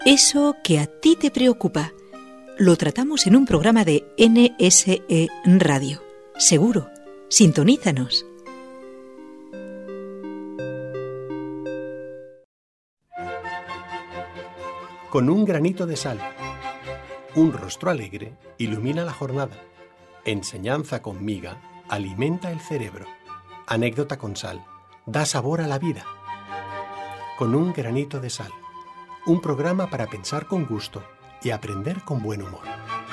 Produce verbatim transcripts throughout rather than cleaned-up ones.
Eso que a ti te preocupa, lo tratamos en un programa de N S E Radio. Seguro, sintonízanos. Con un granito de sal, un rostro alegre ilumina la jornada. Enseñanza con miga alimenta el cerebro. Anécdota con sal da sabor a la vida. Con un granito de sal, un programa para pensar con gusto y aprender con buen humor.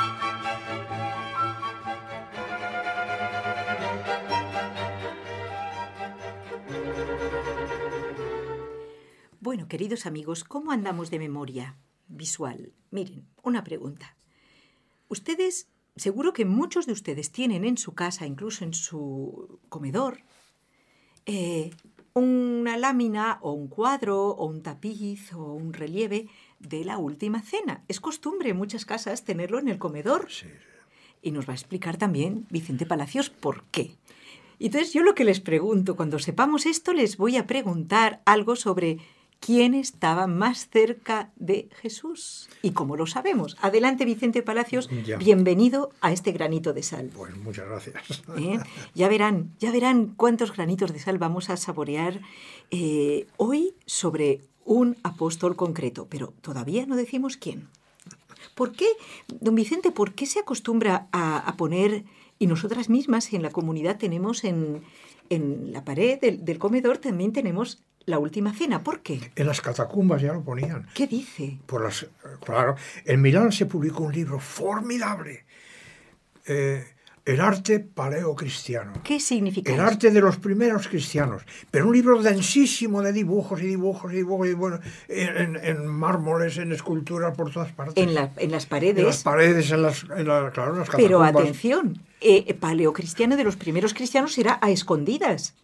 Bueno, queridos amigos, ¿cómo andamos de memoria visual? Miren, una pregunta. Ustedes, seguro que muchos de ustedes tienen en su casa, incluso en su comedor, eh, una lámina o un cuadro o un tapiz o un relieve de la Última Cena. Es costumbre en muchas casas tenerlo en el comedor. Sí. Y nos va a explicar también Vicente Palacios por qué. Entonces, yo lo que les pregunto, cuando sepamos esto, les voy a preguntar algo sobre quién estaba más cerca de Jesús y cómo lo sabemos. Adelante, Vicente Palacios, Ya. Bienvenido a este granito de sal. Pues muchas gracias. ¿Eh? Ya verán, ya verán cuántos granitos de sal vamos a saborear eh, hoy sobre un apóstol concreto, pero todavía no decimos quién. ¿Por qué, don Vicente, por qué se acostumbra a, a poner, y nosotras mismas en la comunidad tenemos en, en la pared del, del comedor, también tenemos la Última Cena? ¿Por qué? En las catacumbas ya lo ponían. ¿Qué dice? Por las, claro, en Milán se publicó un libro formidable, eh, El arte paleocristiano. ¿Qué significa El eso? arte de los primeros cristianos. Pero un libro densísimo de dibujos y dibujos y dibujos, y bueno, en, en mármoles, en esculturas por todas partes. En, la, en las paredes. En las paredes, en las, en la, claro, en las catacumbas. Pero atención, eh, paleocristiano de los primeros cristianos era a escondidas.